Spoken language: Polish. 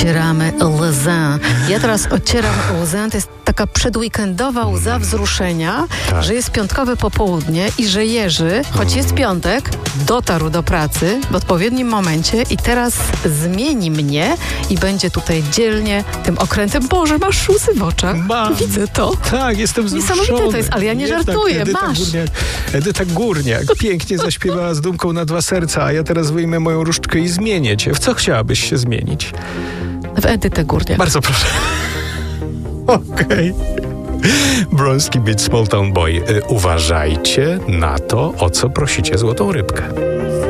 Ocieramy łzę. Ja teraz ocieram łzę. To jest taka przedweekendowa łza wzruszenia, że jest piątkowe popołudnie i że Jerzy, choć jest piątek, dotarł do pracy w odpowiednim momencie i teraz zmieni mnie i będzie tutaj dzielnie tym okrętem. Boże, masz łzy w oczach. Mam. Widzę to. Tak, jestem wzruszony. Niesamowite to jest, ale ja nie żartuję. Masz. Edyta Górniak pięknie zaśpiewała z Dumką na 2 serca, a ja teraz wyjmę moją różdżkę i zmienię cię. W co chciałabyś się zmienić? W Edytę Górniak. Bardzo proszę. Okej. Bronski Beat, Small Town Boy. Uważajcie na to, o co prosicie złotą rybkę.